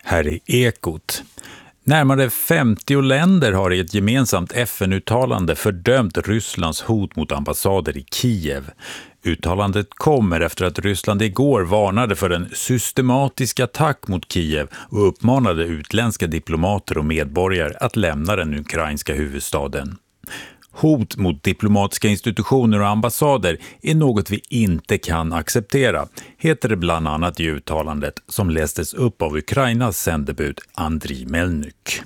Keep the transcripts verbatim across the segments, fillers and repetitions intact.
Här är Ekot. Närmare femtio länder har i ett gemensamt F N-uttalande fördömt Rysslands hot mot ambassader i Kiev. Uttalandet kommer efter att Ryssland igår varnade för en systematisk attack mot Kiev och uppmanade utländska diplomater och medborgare att lämna den ukrainska huvudstaden. Hot mot diplomatiska institutioner och ambassader är något vi inte kan acceptera, heter det bland annat i uttalandet som lästes upp av Ukrainas sändebud Andriy Melnyk.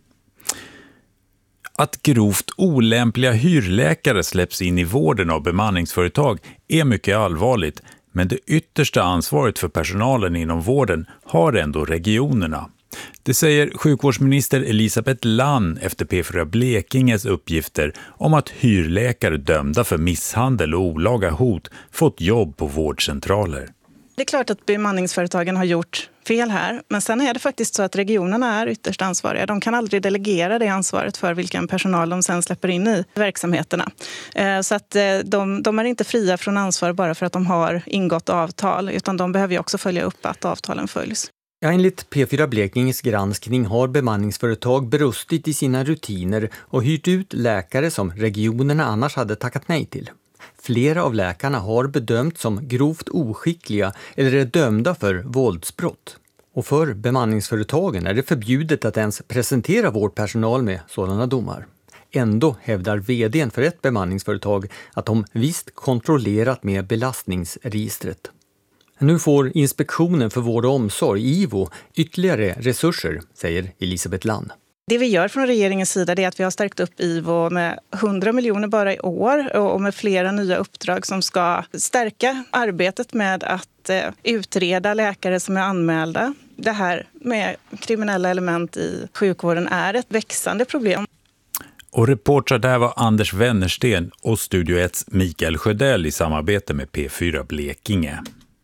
Att grovt olämpliga hyrläkare släpps in i vården av bemanningsföretag är mycket allvarligt, men det yttersta ansvaret för personalen inom vården har ändå regionerna. Det säger sjukvårdsminister Elisabeth Lann efter P fyra Blekinges uppgifter om att hyrläkare dömda för misshandel och olaga hot fått jobb på vårdcentraler. Det är klart att bemanningsföretagen har gjort fel här, men sen är det faktiskt så att regionerna är ytterst ansvariga. De kan aldrig delegera det ansvaret för vilken personal de sen släpper in i verksamheterna. Så att de, de är inte fria från ansvar bara för att de har ingått avtal, utan de behöver ju också följa upp att avtalen följs. Ja, enligt P fyra Blekinges granskning har bemanningsföretag brustit i sina rutiner och hyrt ut läkare som regionerna annars hade tackat nej till. Flera av läkarna har bedömts som grovt oskickliga eller är dömda för våldsbrott. Och för bemanningsföretagen är det förbjudet att ens presentera vårdpersonal med sådana domar. Ändå hävdar vdn för ett bemanningsföretag att de visst kontrollerat med belastningsregistret. Nu får Inspektionen för vård och omsorg, I V O, ytterligare resurser, säger Elisabeth Lann. Det vi gör från regeringens sida är att vi har stärkt upp I V O med hundra miljoner bara i år och med flera nya uppdrag som ska stärka arbetet med att utreda läkare som är anmälda. Det här med kriminella element i sjukvården är ett växande problem. Och reportrar där var Anders Wennersten och Studio ett Mikael Sjödell i samarbete med P fyra Blekinge.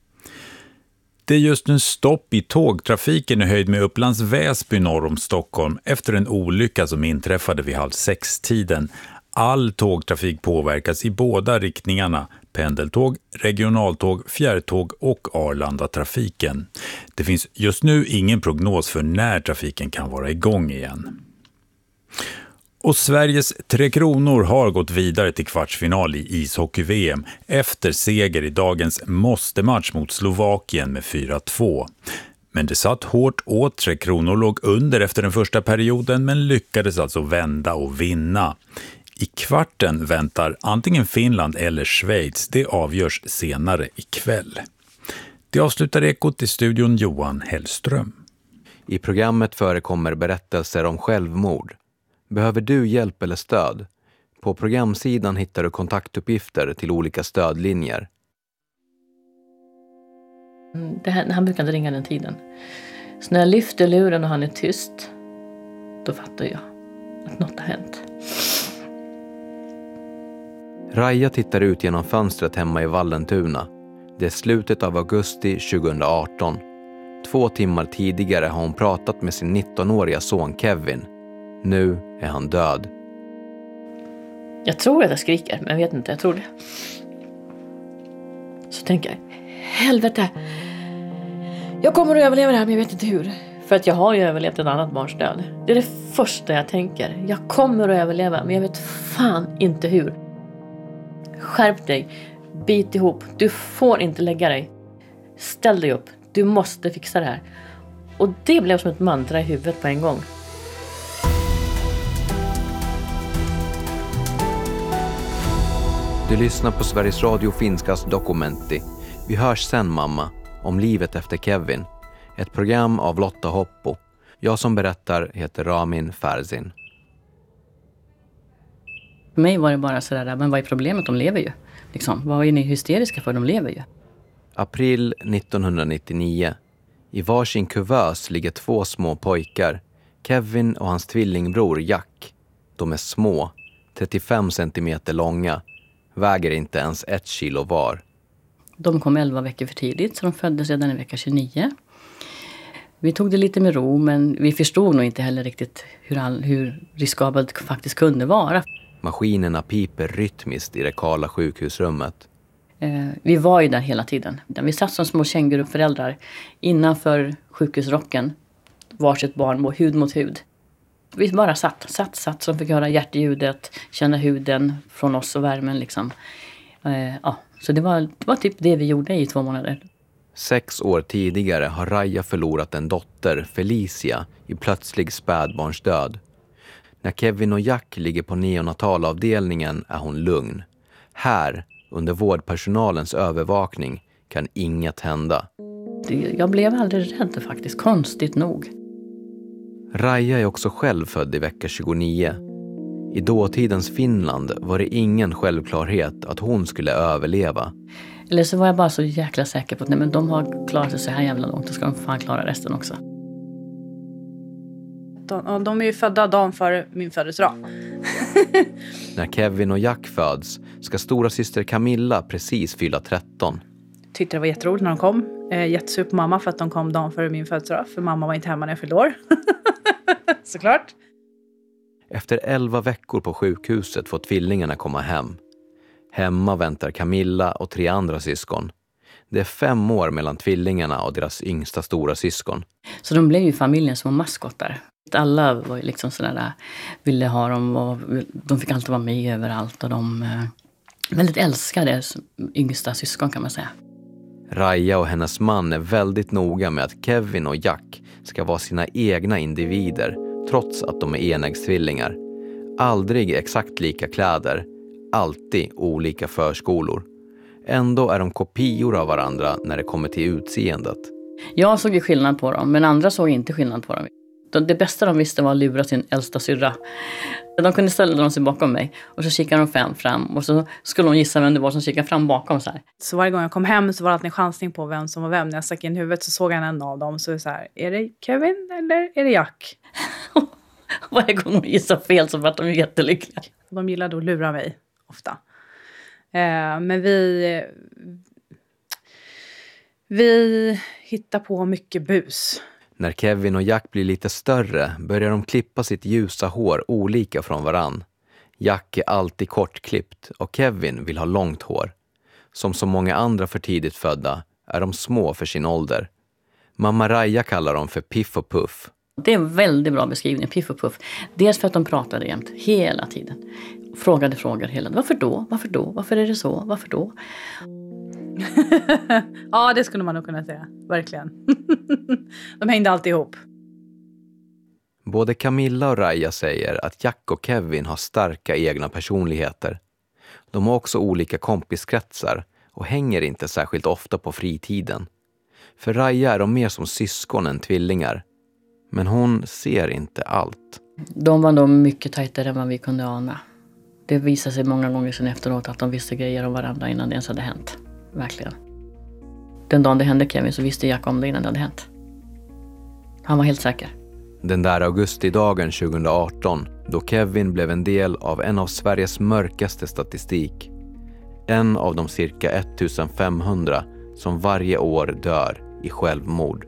Det är just en stopp i tågtrafiken i höjd med Upplands Väsby norr om Stockholm efter en olycka som inträffade vid halv sex-tiden. All tågtrafik påverkas i båda riktningarna, pendeltåg, regionaltåg, fjärrtåg och Arlanda-trafiken. Det finns just nu ingen prognos för när trafiken kan vara igång igen. Och Sveriges Tre Kronor har gått vidare till kvartsfinal i ishockey-V M efter seger i dagens måste-match mot Slovakien med fyra två. Men det satt hårt åt. Tre Kronor låg under efter den första perioden men lyckades alltså vända och vinna. I kvarten väntar antingen Finland eller Schweiz. Det avgörs senare ikväll. Det avslutar Ekot i studion Johan Hellström. I programmet förekommer berättelser om självmord. Behöver du hjälp eller stöd? På programsidan hittar du kontaktuppgifter till olika stödlinjer. Det här, han brukar inte ringa den tiden. Så när jag lyfter luren och han är tyst, då fattar jag att något har hänt. Raja tittar ut genom fönstret hemma i Vallentuna. Det är slutet av augusti tjugohundraarton. Två timmar tidigare har hon pratat med sin nittonåriga son Kevin. Nu är han död. Jag tror att jag skriker, men jag vet inte, jag tror det. Så tänker jag, helvete. Jag kommer att överleva det här, men jag vet inte hur. För att jag har ju överlevt ett annat barns död. Det är det första jag tänker. Jag kommer att överleva, men jag vet fan inte hur. Skärp dig. Bit ihop. Du får inte lägga dig. Ställ dig upp. Du måste fixa det här. Och det blev som ett mantra i huvudet på en gång. Du lyssnar på Sveriges Radio Finskas Dokumentti. Vi hörs sen, mamma, om livet efter Kevin. Ett program av Lotta Hoppo. Jag som berättar heter Ramin Ferzin. För mig var det bara sådär, men vad är problemet? De lever ju. Liksom, vad är ni hysteriska för? De lever ju. April nittonhundranittionio. I varsin kuvös ligger två små pojkar. Kevin och hans tvillingbror Jack. De är små, trettiofem centimeter långa. Väger inte ens ett kilo var. De kom elva veckor för tidigt, så de föddes redan i vecka tjugonio. Vi tog det lite med ro, men vi förstod nog inte heller riktigt hur, all, hur riskabelt det faktiskt kunde vara. Maskinerna piper rytmiskt i det kala sjukhusrummet. Eh, vi var ju där hela tiden. Vi satt som små känguruföräldrar innanför sjukhusrocken varsitt barn hud mot hud. Vi bara satt, satt, satt som fick höra hjärtljudet, känna huden från oss och värmen liksom. Eh, ja, så det var, det var typ det vi gjorde i två månader. Sex år tidigare har Raja förlorat en dotter, Felicia, i plötslig spädbarnsdöd. När Kevin och Jack ligger på neonatalavdelningen är hon lugn. Här, under vårdpersonalens övervakning, kan inget hända. Jag blev aldrig rädd faktiskt, konstigt nog. Raja är också själv född i vecka tjugonio. I dåtidens Finland var det ingen självklarhet att hon skulle överleva. Eller så var jag bara så jäkla säker på att nej, men de har klarat sig så här jävla långt, då ska de fan klara resten också. De, de är ju födda dagen före min födelsedag. När Kevin och Jack föds ska stora syster Camilla precis fylla tretton. Tyckte det var jätteroligt när de kom. Eh, jättesur på mamma för att de kom dagen före min födelsedag. För mamma var inte hemma när jag fyllde år. Såklart. Efter elva veckor på sjukhuset får tvillingarna komma hem. Hemma väntar Camilla och tre andra syskon. Det är fem år mellan tvillingarna och deras yngsta stora syskon. Så de blev ju familjen som maskottar. Alla var ju liksom sådär, ville ha dem och de fick alltid vara med överallt. Och de eh, väldigt älskade yngsta syskon kan man säga. Raja och hennes man är väldigt noga med att Kevin och Jack ska vara sina egna individer trots att de är enäggstvillingar. Aldrig exakt lika kläder, alltid olika förskolor. Ändå är de kopior av varandra när det kommer till utseendet. Jag såg ju skillnad på dem, men andra såg inte skillnad på dem. Det bästa de visste var att lura sin äldsta syrra. De kunde ställa sig bakom mig och så kikade de fem fram och så skulle de gissa vem det var som kikade fram bakom så här. Så varje gång jag kom hem så var det alltid en chansning på vem som var vem. När jag stack in huvudet så såg jag en av dem så är det så här, är det Kevin eller är det Jack? Varje gång de gissade fel så var de jättelyckliga. De gillade att lura mig ofta. Eh, men vi vi hittar på mycket bus. När Kevin och Jack blir lite större börjar de klippa sitt ljusa hår olika från varann. Jack är alltid kortklippt och Kevin vill ha långt hår. Som så många andra för tidigt födda är de små för sin ålder. Mamma Raja kallar dem för Piff och Puff. Det är en väldigt bra beskrivning, Piff och Puff. Dels för att de pratade jämt, hela tiden. Frågade frågor hela tiden. Varför då? Varför då? Varför är det så? Varför då? Ja, det skulle man nog kunna säga. Verkligen. De hängde alltid ihop. Både Camilla och Raja säger att Jack och Kevin har starka egna personligheter. De har också olika kompiskretsar och hänger inte särskilt ofta på fritiden. För Raja är de mer som syskon än tvillingar. Men hon ser inte allt. De var nog mycket tajtare än vad vi kunde ana. Det visade sig många gånger sedan efteråt att de visste grejer om varandra innan det ens hade hänt. Verkligen. Den dagen det hände Kevin så visste Jack om det innan det hade hänt. Han var helt säker. Den där augustidagen tjugoarton, då Kevin blev en del av en av Sveriges mörkaste statistik. En av de cirka ettusenfemhundra som varje år dör i självmord.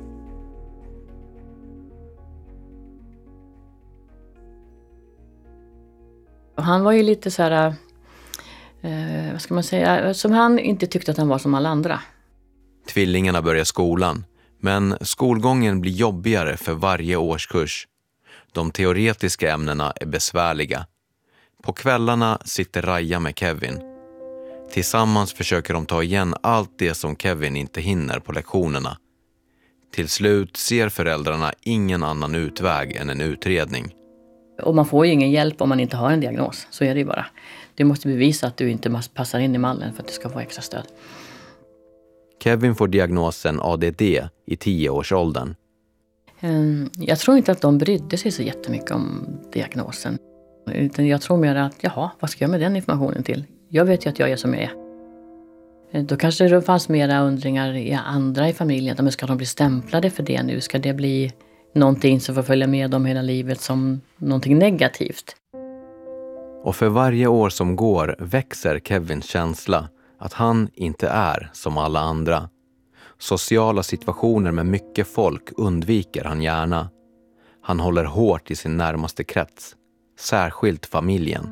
Och han var ju lite så här, eh, vad ska man säga, som han inte tyckte att han var som alla andra. Tvillingarna börjar skolan, men skolgången blir jobbigare för varje årskurs. De teoretiska ämnena är besvärliga. På kvällarna sitter Raja med Kevin. Tillsammans försöker de ta igen allt det som Kevin inte hinner på lektionerna. Till slut ser föräldrarna ingen annan utväg än en utredning. Och man får ju ingen hjälp om man inte har en diagnos, så är det ju bara. Du måste bevisa att du inte passar in i mallen för att du ska få extra stöd. Kevin får diagnosen A D D i tioårsåldern. Jag tror inte att de brydde sig så jättemycket om diagnosen. Jag tror mer att, jaha, vad ska jag med den informationen till? Jag vet ju att jag är som jag är. Då kanske det fanns mera undringar i andra i familjen. Men ska de bli stämplade för det nu? Ska det bli någonting som får följa med dem hela livet som någonting negativt? Och för varje år som går växer Kevins känsla att han inte är som alla andra. Sociala situationer med mycket folk undviker han gärna. Han håller hårt i sin närmaste krets, särskilt familjen.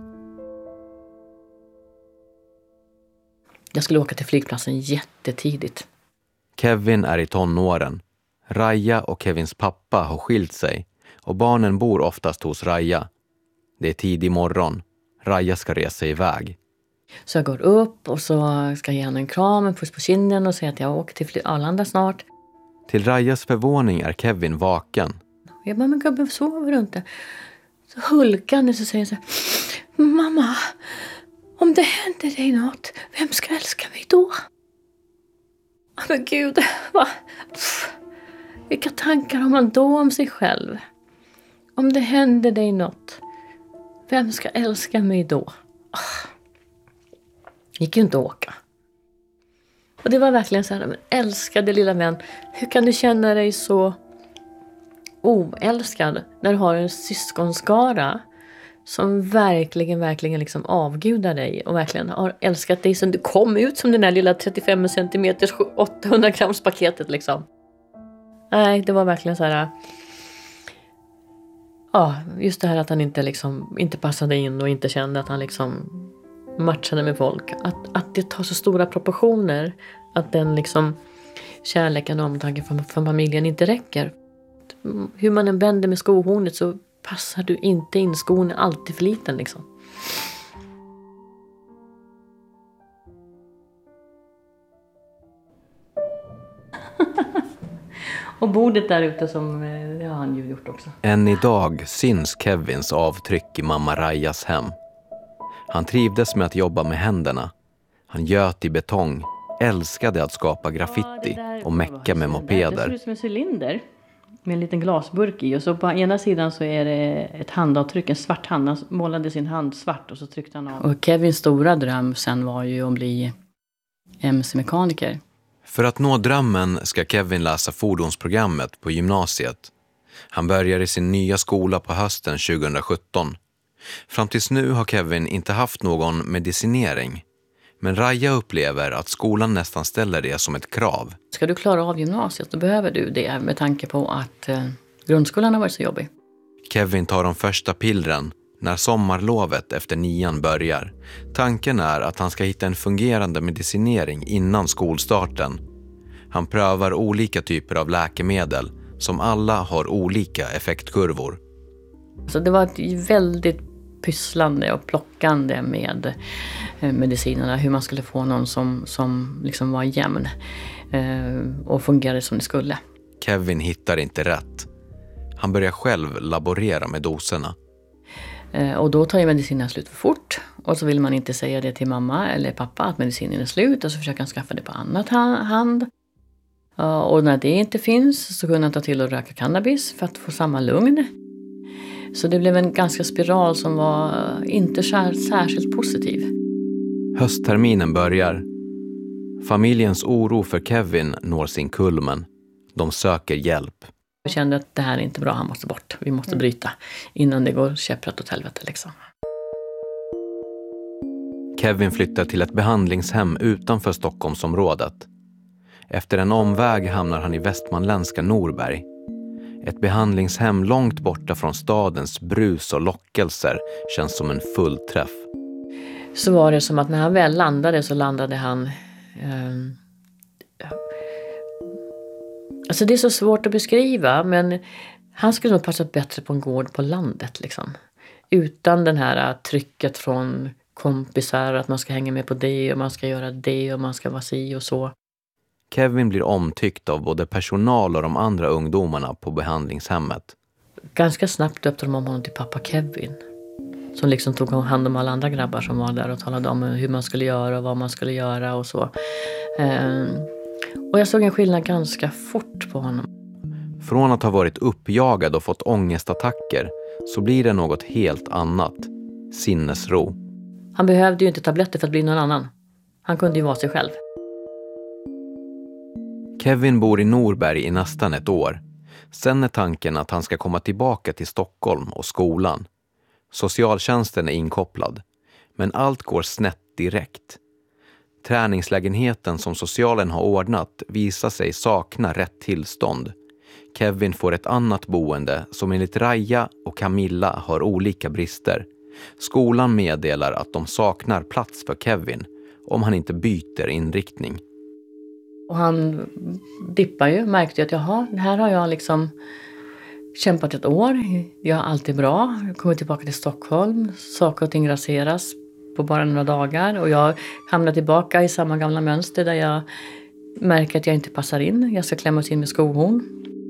Jag skulle åka till flygplatsen jättetidigt. Kevin är i tonåren. Raja och Kevins pappa har skilt sig och barnen bor oftast hos Raja. Det är tidig morgon. Raja ska resa iväg. Så jag går upp och så ska jag ge henne en kram, en puss på kinden och säga att jag åker till Arlanda snart. Till Rajas förvåning är Kevin vaken. Jag bara, men gubben, sover du inte? Så hulkande så säger jag så här, mamma, om det händer dig något, vem ska älska mig då? Men gud, va? Pff, vilka tankar har man då om sig själv? Om det händer dig något, vem ska älska mig då? Ah. Gick ju inte att åka. Och det var verkligen så här, men älskade lilla vän, hur kan du känna dig så oälskad när du har en syskonskara som verkligen, verkligen liksom avgudar dig och verkligen har älskat dig sen du kom ut som den där lilla trettiofem centimeters åttahundra grams paketet liksom. Nej, det var verkligen så här. Ja, just det här att han inte liksom inte passade in och inte kände att han liksom matchade med folk. Att, att det tar så stora proportioner att den liksom kärleken och omtanken för, för familjen inte räcker. Hur man än bänder med skohornet så passar du inte in. Skon är alltid för liten liksom. Och bordet där ute som det har han ju gjort också. Än idag syns Kevins avtryck i mamma Rajas hem. Han trivdes med att jobba med händerna. Han göt i betong, älskade att skapa graffiti ja, och mecka med mopeder. Det ser ut som en cylinder med en liten glasburk i. Och så på ena sidan så är det ett handavtryck, en svart hand. Han målade sin hand svart och så tryckte han av. Och Kevins stora dröm sen var ju att bli M C-mekaniker. För att nå drömmen ska Kevin läsa fordonsprogrammet på gymnasiet. Han börjar i sin nya skola på hösten tjugosjutton. Fram tills nu har Kevin inte haft någon medicinering. Men Raja upplever att skolan nästan ställer det som ett krav. Ska du klara av gymnasiet, då behöver du det med tanke på att eh, grundskolan har varit så jobbig. Kevin tar de första pillren när sommarlovet efter nian börjar. Tanken är att han ska hitta en fungerande medicinering innan skolstarten. Han prövar olika typer av läkemedel som alla har olika effektkurvor. Så det var ett väldigt pysslande och plockande med medicinerna. Hur man skulle få någon som, som liksom var jämn eh, och fungerade som det skulle. Kevin hittar inte rätt. Han börjar själv laborera med doserna. Eh, och då tar ju medicinen slut för fort. Och så vill man inte säga det till mamma eller pappa att medicinen är slut. Och så försöker han skaffa det på annat hand. Uh, och när det inte finns så kunde han ta till och röka cannabis för att få samma lugn. Så det blev en ganska spiral som var inte särskilt positiv. Höstterminen börjar. Familjens oro för Kevin når sin kulmen. De söker hjälp. Jag kände att det här är inte bra, han måste bort. Vi måste bryta innan det går käpprätt åt helvete liksom. Kevin flyttar till ett behandlingshem utanför Stockholmsområdet. Efter en omväg hamnar han i västmanländska Norberg. Ett behandlingshem långt borta från stadens brus och lockelser känns som en fullträff. Så var det som att när han väl landade så landade han... Eh, alltså det är så svårt att beskriva, men han skulle nog passat bättre på en gård på landet liksom. Utan den här trycket från kompisar att man ska hänga med på det och man ska göra det och man ska vara si och så. Kevin blir omtyckt av både personal och de andra ungdomarna på behandlingshemmet. Ganska snabbt döpte de om honom till pappa Kevin. Som liksom tog hand om alla andra grabbar som var där och talade om hur man skulle göra och vad man skulle göra och så. Ehm, och jag såg en skillnad ganska fort på honom. Från att ha varit uppjagad och fått ångestattacker så blir det något helt annat. Sinnesro. Han behövde ju inte tabletter för att bli någon annan. Han kunde ju vara sig själv. Kevin bor i Norberg i nästan ett år. Sen är tanken att han ska komma tillbaka till Stockholm och skolan. Socialtjänsten är inkopplad. Men allt går snett direkt. Träningslägenheten som socialen har ordnat visar sig sakna rätt tillstånd. Kevin får ett annat boende som enligt Raja och Camilla har olika brister. Skolan meddelar att de saknar plats för Kevin om han inte byter inriktning. Och han dippar ju, märkte att jaha, här har jag liksom kämpat ett år. Jag är alltid bra. Jag kommer tillbaka till Stockholm. Saker och ting raseras på bara några dagar. Och jag hamnar tillbaka i samma gamla mönster där jag märker att jag inte passar in. Jag ska klämmas in med skohorn.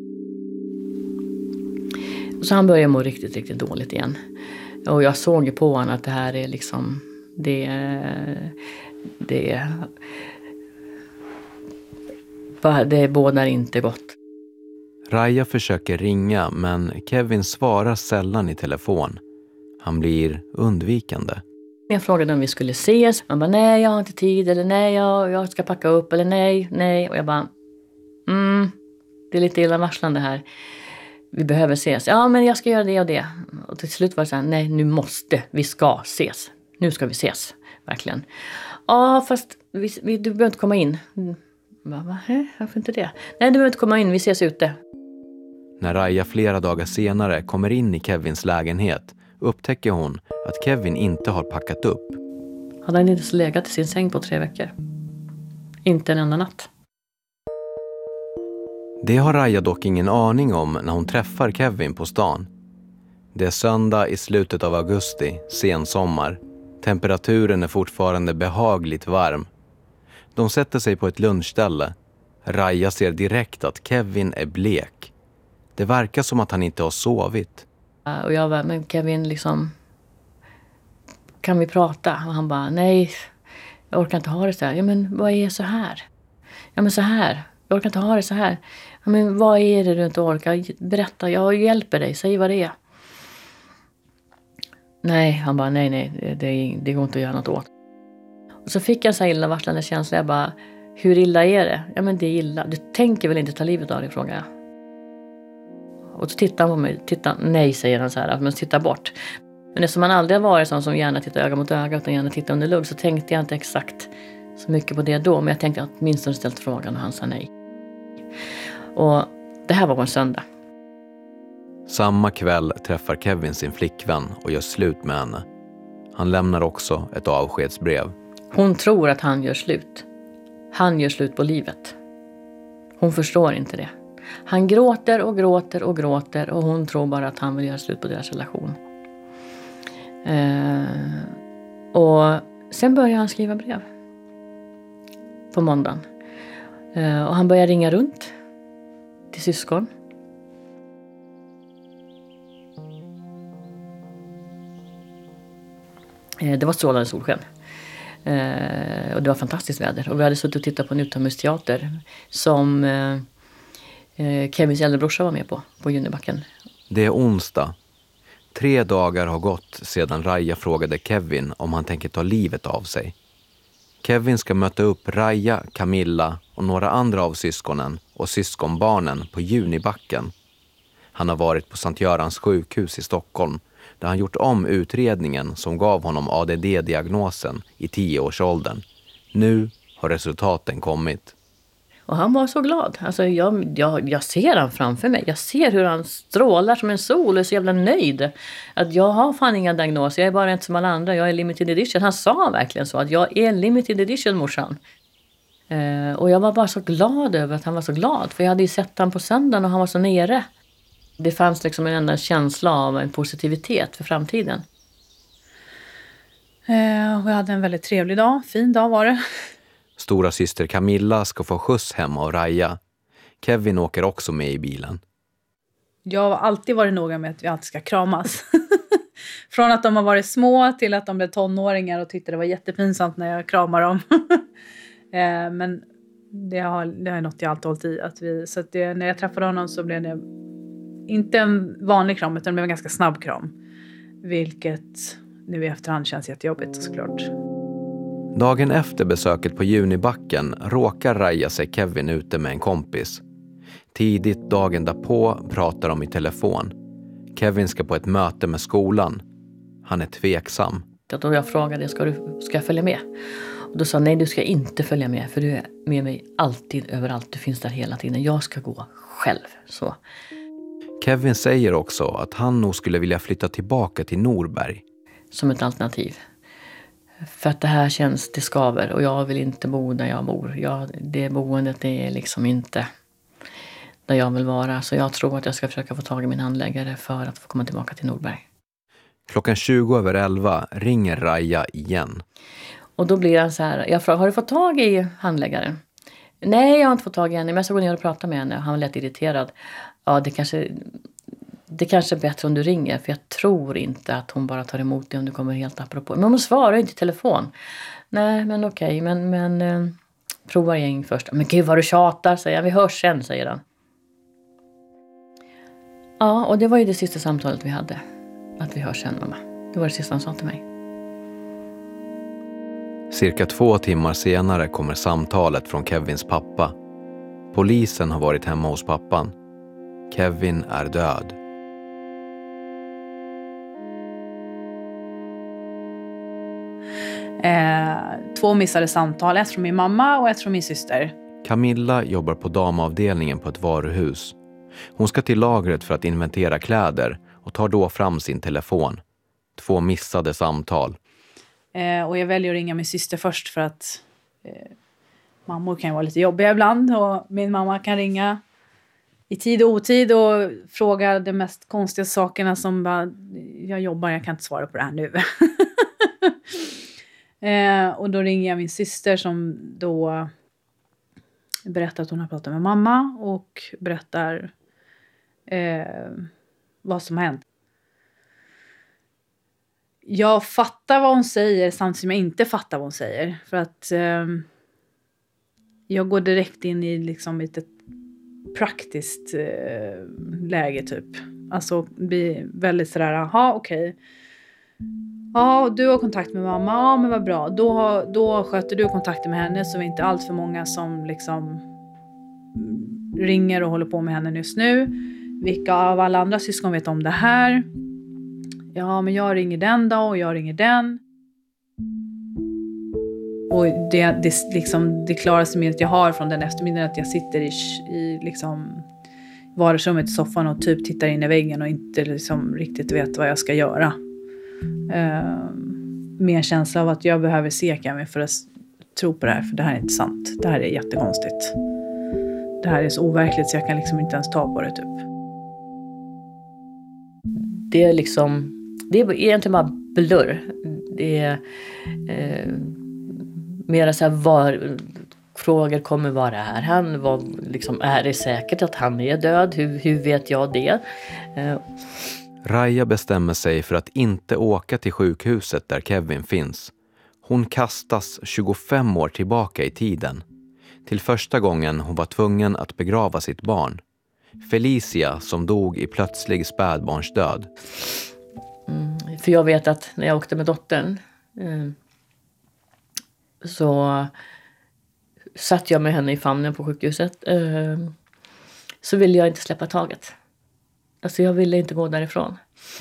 Och så han börjar må riktigt, riktigt dåligt igen. Och jag såg ju på honom att det här är liksom... Det är... Det är... Det bådar inte gott. Raja försöker ringa, men Kevin svarar sällan i telefon. Han blir undvikande. Jag frågade om vi skulle ses. Han bara, nej jag har inte tid. Eller nej jag, jag ska packa upp. Eller nej, nej. Och jag bara, mm, det är lite illavarslande här. Vi behöver ses. Ja men jag ska göra det och det. Och till slut var det så här, nej nu måste vi ska ses. Nu ska vi ses, verkligen. Ja fast vi, vi, du behöver inte komma in. Jag bara, va? Varför inte det? Nej du behöver inte komma in, vi ses ute. När Raja flera dagar senare kommer in i Kevins lägenhet upptäcker hon att Kevin inte har packat upp. Hade han inte så legat i sin säng på tre veckor. Inte en enda natt. Det har Raja dock ingen aning om när hon träffar Kevin på stan. Det är söndag i slutet av augusti, sen sommar. Temperaturen är fortfarande behagligt varm. De sätter sig på ett lunchställe. Raja ser direkt att Kevin är blek. Det verkar som att han inte har sovit. Och jag bara, men Kevin liksom... Kan vi prata? Och han bara, nej, jag orkar inte ha det så här. Ja men vad är så här? Ja men så här. Jag orkar inte ha det så här. Ja men vad är det du inte orkar? Berätta, jag hjälper dig. Säg vad det är. Nej, han bara, nej nej, det, det går inte att göra något åt. Och så fick jag så illavarslande känsla. Jag bara, hur illa är det? Ja men det är illa. Du tänker väl inte ta livet av dig, frågar jag. Och så tittar han på mig. Titta, nej säger han så här. Men titta bort. Men eftersom man aldrig har varit sån som gärna tittar öga mot öga utan gärna tittar under lugg, så tänkte jag inte exakt så mycket på det då. Men jag tänkte att åtminstone ställt frågan och han sa nej. Och det här var på en söndag. Samma kväll träffar Kevin sin flickvän och gör slut med henne. Han lämnar också ett avskedsbrev. Hon tror att han gör slut. Han gör slut på livet. Hon förstår inte det. Han gråter och gråter och gråter och hon tror bara att han vill göra slut på deras relation. Eh, och sen börjar han skriva brev. På måndagen. Eh, och han börjar ringa runt till syskon. Eh, det var strålande solsken. Eh, och det var fantastiskt väder. Och vi hade suttit och tittat på en utomhusteater som eh, Kevins äldre brorsa var med på, på Junibacken. Det är onsdag. Tre dagar har gått sedan Raja frågade Kevin om han tänker ta livet av sig. Kevin ska möta upp Raja, Camilla och några andra av syskonen och syskonbarnen på Junibacken. Han har varit på Sankt Görans sjukhus i Stockholm där han gjort om utredningen som gav honom A D D-diagnosen i tioårsåldern. Nu har resultaten kommit. Och han var så glad. Alltså jag, jag, jag ser han framför mig. Jag ser hur han strålar som en sol och är så jävla nöjd. Att jag har fan inga diagnoser. Jag är bara inte som alla andra. Jag är limited edition. Han sa verkligen så. Att jag är limited edition, morsan. Eh, och jag var bara så glad över att han var så glad. För jag hade ju sett han på söndagen och han var så nere. Det fanns liksom en enda känsla av en positivitet för framtiden. Eh, och jag hade en väldigt trevlig dag. Fin dag var det. Stora syster Camilla ska få skjuts hem av Raja. Kevin åker också med i bilen. Jag har alltid varit noga med att vi alltid ska kramas. Från att de har varit små till att de blev tonåringar och tyckte det var jättepinsamt när jag kramar dem. eh, men det har, det har något jag alltid hållit i. Att vi, så att det, när jag träffade honom så blev det inte en vanlig kram utan det blev en ganska snabb kram. Vilket nu i efterhand känns jättejobbigt såklart. Dagen efter besöket på Junibacken råkar Raja sig Kevin ute med en kompis. Tidigt dagen därpå pratar de i telefon. Kevin ska på ett möte med skolan. Han är tveksam. Och jag frågade, ska, du, ska jag följa med? Och då sa nej, du ska inte följa med. För du är med mig alltid, överallt. Du finns där hela tiden. Jag ska gå själv. Så. Kevin säger också att han nog skulle vilja flytta tillbaka till Norberg. Som ett alternativ. För att det här känns, det skaver. Och jag vill inte bo där jag bor. Jag, det boendet det är liksom inte där jag vill vara. Så jag tror att jag ska försöka få tag i min handläggare för att få komma tillbaka till Norberg. Klockan tjugo över elva ringer Raja igen. Och då blir han så här, jag frågar, har du fått tag i handläggaren? Nej, jag har inte fått tag i henne, men jag ska gå ner och prata med henne. Han var lätt irriterad. Ja, det kanske, det kanske är bättre om du ringer, för jag tror inte att hon bara tar emot dig om du kommer helt apropå. Men hon svarar inte i telefon. Nej, men okej, men, men eh, prova igen först. Men gud vad du tjatar, säger han. Vi hörs sen, säger han. Ja, och det var ju det sista samtalet vi hade. Att vi hörs sen, mamma. Det var det sista han sa till mig. Cirka två timmar senare kommer samtalet från Kevins pappa. Polisen har varit hemma hos pappan. Kevin är död. Eh, två missade samtal, ett från min mamma och ett från min syster. Camilla jobbar på damavdelningen på ett varuhus. Hon ska till lagret för att inventera kläder och tar då fram sin telefon. Två missade samtal. Eh, och jag väljer att ringa min syster först för att eh, mammor kan ju vara lite jobbiga ibland. Och min mamma kan ringa i tid och otid och fråga de mest konstiga sakerna som bara, jag jobbar, jag kan inte svara på det här nu. eh, och då ringer jag min syster som då berättar att hon har pratat med mamma och berättar eh, vad som har hänt. Jag fattar vad hon säger samtidigt som jag inte fattar vad hon säger. För att eh, jag går direkt in i liksom ett, ett praktiskt eh, läge typ. Alltså blir väldigt sådär, aha okej. Okay. Ja, du har kontakt med mamma, ja men vad bra. Då, har, då sköter du kontakten med henne så vi är inte allt för många som liksom ringer och håller på med henne just nu. Vilka av alla andra syskon vet om det här? Ja, men jag ringer den då och jag ringer den. Och det, det, liksom, det klaraste minnet jag har från den eftermiddagen att jag sitter i, i liksom, vardagsrummet i soffan och typ tittar in i väggen och inte liksom, riktigt vet vad jag ska göra. Uh, med en känsla av att jag behöver se Kevin för att tro på det här, för det här är inte sant. Det här är jättekonstigt. Det här är så overkligt så jag kan liksom inte ens ta på det typ. Det är liksom, det är egentligen bara blurr. Det är eh, mera så här var frågor kommer vara här. Han var liksom, är det säkert att han är död? Hur, hur vet jag det? Eh. Raja bestämmer sig för att inte åka till sjukhuset där Kevin finns. Hon kastas tjugofem år tillbaka i tiden. Till första gången hon var tvungen att begrava sitt barn. Felicia som dog i plötslig spädbarnsdöd. Mm, för jag vet att när jag åkte med dottern eh, så satt jag med henne i famnen på sjukhuset. Eh, så ville jag inte släppa taget. Alltså jag ville inte gå därifrån.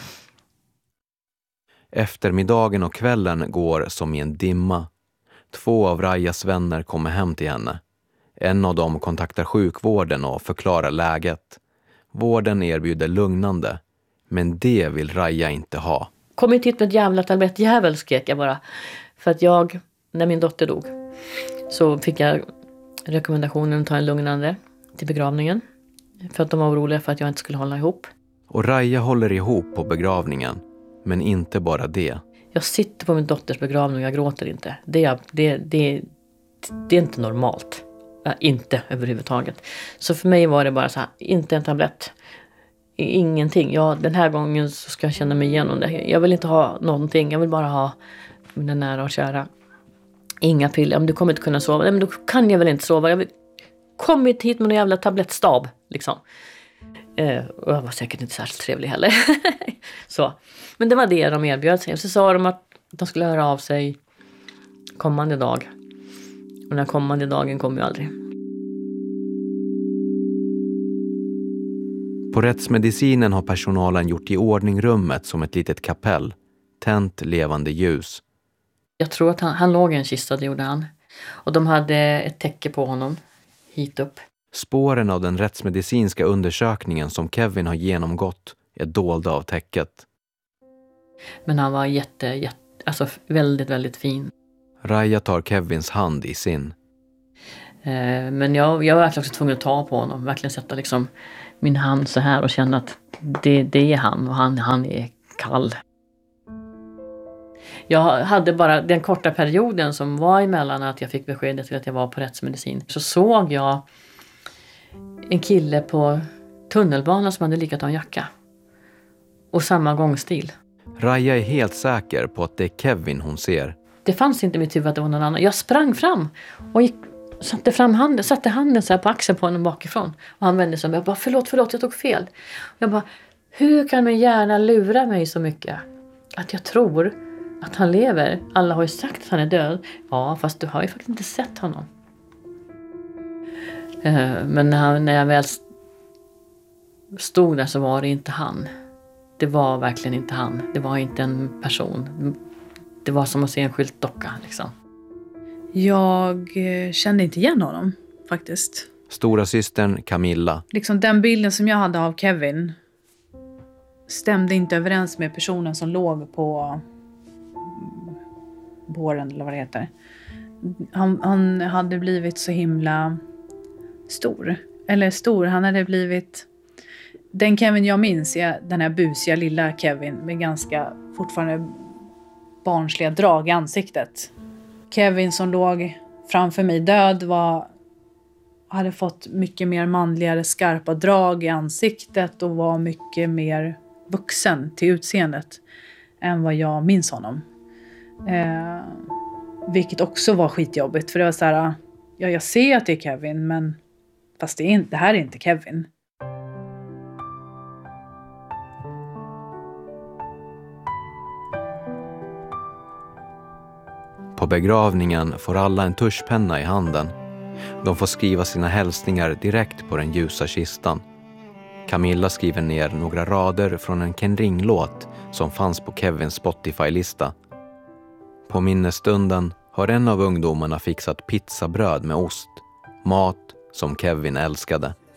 Eftermiddagen och kvällen går som i en dimma. Två av Rajas vänner kommer hem till henne. En av dem kontaktar sjukvården och förklarar läget. Vården erbjuder lugnande, men det vill Raja inte ha. Kom inte hit med ett jävla tablettjävel, skrek jag bara. För att jag, när min dotter dog, så fick jag rekommendationen att ta en lugnande till begravningen. För att de var oroliga för att jag inte skulle hålla ihop. Och Raja håller ihop på begravningen, men inte bara det. Jag sitter på min dotters begravning och jag gråter inte. Det är, det, det, det är inte normalt. Inte överhuvudtaget. Så för mig var det bara så här, inte en tablett. Ingenting. Ja, den här gången så ska jag känna mig igenom det. Jag vill inte ha någonting. Jag vill bara ha mina nära och kära. Inga piller. Om du kommer inte kunna sova. Nej, men då kan jag väl inte sova. Jag vill... Kom inte hit med en jävla tablettstab. Liksom. Eh, och jag var säkert inte särskilt trevlig heller. så. Men det var det de erbjöd sig. Och så sa de att de skulle höra av sig kommande dag. Och den kommande dagen kom ju aldrig. På rättsmedicinen har personalen gjort i ordning rummet som ett litet kapell. Tänt levande ljus. Jag tror att han, han låg i en kista, det gjorde han. Och de hade ett täcke på honom, hit upp. Spåren av den rättsmedicinska undersökningen som Kevin har genomgått är dolda av täcket. Men han var jätte, jätte Alltså väldigt, väldigt fin. Raja tar Kevins hand i sin. Eh, men jag, jag var verkligen också tvungen att ta på honom. Verkligen sätta liksom min hand så här och känna att det, det är han och han, han är kall. Jag hade bara den korta perioden som var emellan att jag fick beskedet till att jag var på rättsmedicin. Så såg jag en kille på tunnelbanan som hade likadan jacka. Och samma gångstil. Raja är helt säker på att det är Kevin hon ser. Det fanns inte i mitt huvud att det var någon annan. Jag sprang fram och gick, satte, fram handen, satte handen så här på axeln på honom bakifrån. Och han vände sig och jag bara, förlåt, förlåt, jag tog fel. Och jag bara, hur kan min hjärna lura mig så mycket? Att jag tror att han lever. Alla har ju sagt att han är död. Ja, fast du har ju faktiskt inte sett honom. Men när, han, när jag väl stod där så var det inte han. Det var verkligen inte han. Det var inte en person. Det var som att se en skyltdocka liksom. Jag kände inte igen honom faktiskt. Stora systern Camilla. Liksom den bilden som jag hade av Kevin stämde inte överens med personen som låg på båren eller vad det heter. Han, han hade blivit så himla stor. Eller stor, han hade blivit... Den Kevin jag minns är den här busiga lilla Kevin med ganska fortfarande barnsliga drag i ansiktet. Kevin som låg framför mig död var, hade fått mycket mer manligare skarpa drag i ansiktet och var mycket mer vuxen till utseendet än vad jag minns honom. Eh, vilket också var skitjobbigt för det var så här, ja, jag ser att det är Kevin men fast det, är inte, det här är inte Kevin. På begravningen får alla en tuschpenna i handen. De får skriva sina hälsningar direkt på den ljusa kistan. Camilla skriver ner några rader från en Ken Ring-låt som fanns på Kevins Spotify-lista. På minnesstunden har en av ungdomarna fixat pizzabröd med ost. Mat som Kevin älskade.